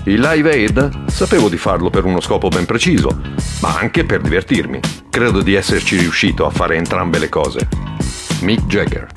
Il Live Aid sapevo di farlo per uno scopo ben preciso, ma anche per divertirmi. Credo di esserci riuscito a fare entrambe le cose. Mick Jagger.